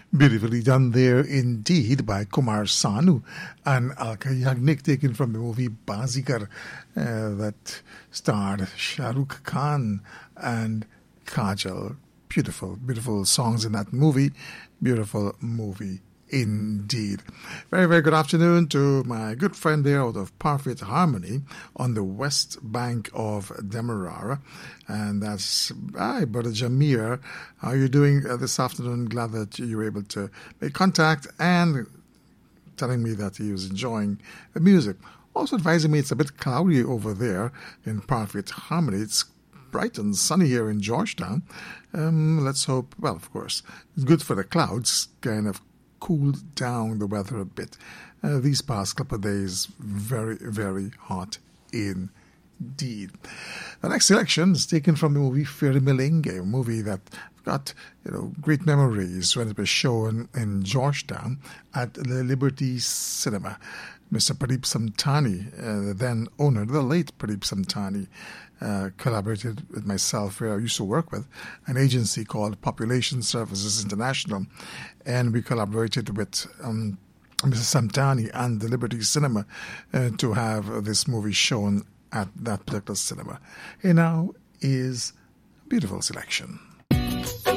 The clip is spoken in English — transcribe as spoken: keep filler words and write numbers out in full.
Beautifully done there indeed by Kumar Sanu and Alka Yagnik, taken from the movie Bazigar uh, that starred Shah Rukh Khan and Kajal. Beautiful, beautiful songs in that movie. Beautiful movie indeed. Very, very good afternoon to my good friend there out of Parfait Harmony on the west bank of Demerara. And that's, hi, Brother Jamir. How are you doing uh, this afternoon? Glad that you were able to make contact and telling me that he was enjoying the music. Also advising me it's a bit cloudy over there in Parfait Harmony. It's bright and sunny here in Georgetown. Um, let's hope, well, of course, it's good for the clouds, kind of cooled down the weather a bit. Uh, these past couple of days, very, very hot indeed. The next selection is taken from the movie Firmilinge, a movie that got you know great memories when it was shown in Georgetown at the Liberty Cinema. Mister Pradeep Samtani, uh, the then owner, the late Pradeep Samtani, uh, collaborated with myself, where I used to work with, an agency called Population Services International, and we collaborated with um, Mister Samtani and the Liberty Cinema uh, to have this movie shown at that particular cinema. Here now is a beautiful selection.